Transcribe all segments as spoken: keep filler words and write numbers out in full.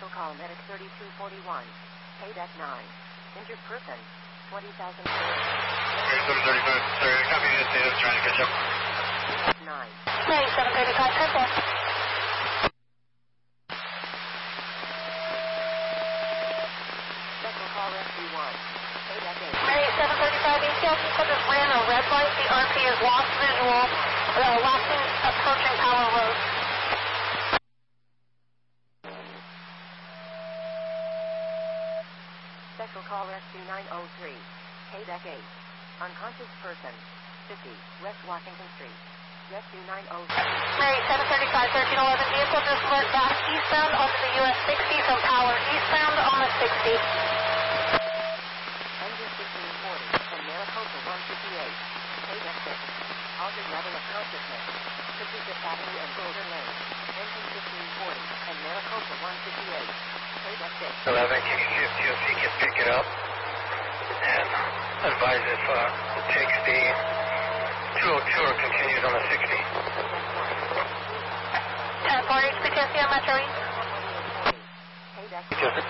Special call medic thirty-two forty-one. K deck nine. Injured person. twenty thousand. thirty-seven thirty-five. Sorry, copy this data. I'm trying to catch up. nine. thirty-seven thirty-five, ten four. Special call rescue one. K deck eight. Mary seven thirty-five, A C L people just ran a red light. The R P is lost visual. Uh, last approaching Power Road. Special call rescue nine oh three. K deck eight. Unconscious person. fifty. West Washington Street. Rescue nine oh three. Mary seven thirty-five, thirteen eleven. Vehicle just went back eastbound onto the U S sixty from Power. Eastbound on the sixty. Engine sixteen forty from Maricopa one fifty-eight. K deck six. Altered level of consciousness. Could be Fifth Avenue and Boulder Lane. Engine fifteen forty and Maricopa one fifty-eight. K deck six. eleven, can you see if T O C can pick it up? And advise if uh, it takes the two oh two or continues on the sixty. ten four, H P T S C on Metro East. K deck Yes, sir.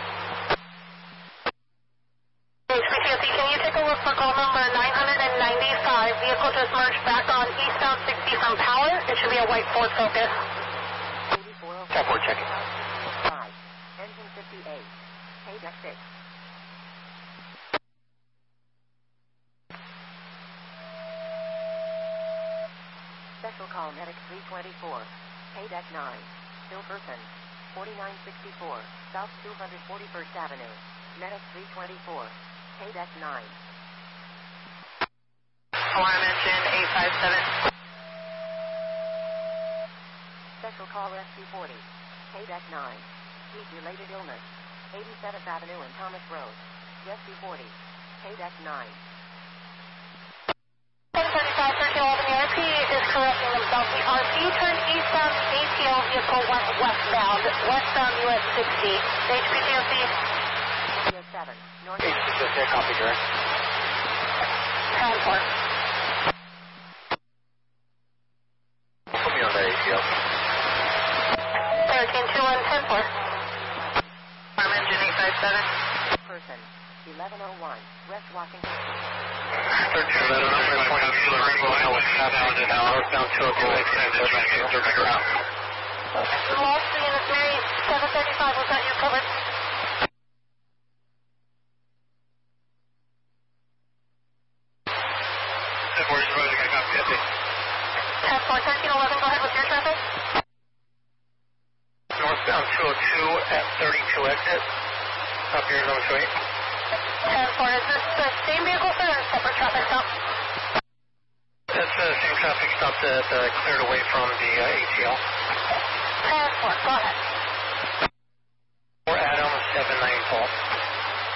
H P T S C, can you take a look for call number nine ninety-five? Vehicle just merged back on eastbound sixty from Power. It should be a white Ford Focus. eighty-four oh ten four checking. five. Engine fifty-eight. K deck six. Special call medic three twenty-four. K deck nine. Still person. forty-nine sixty-four. South two hundred forty-first Avenue. Medic three twenty-four. K deck nine. Forum engine eight five seven. Special call rescue forty. K deck nine. Heat-related illness. eighty-seventh Avenue and Thomas Road. Rescue forty. K deck nine. seven thirty-five, thirteen eleven, the R P is correcting themselves. The R P turned eastbound, A T L vehicle went westbound, westbound U S sixty. H P T O C. three oh seven. North. H P T S C, copy, direct. ten four. Put me on the A C L. thirteen two one, ten four. Forum engine eight five seven. Person. eleven oh one. West Washington. thirteen eleven, I'm going to point out to the radio. I was southbound and northbound to a goal. They're trying to get their back around. Lost the unit, Mary seven thirty-five, was that you covered? ten four, you're right, I got copy. ten four, thirteen eleven, go ahead with your traffic. Northbound two oh two at thirty-two exit. Up here, zone two eight. ten four, is this the same vehicle, sir, or a separate traffic stop? That's the same traffic stop that uh, cleared away from the uh, A T L. ten four, go ahead. Or Adam seven nine four.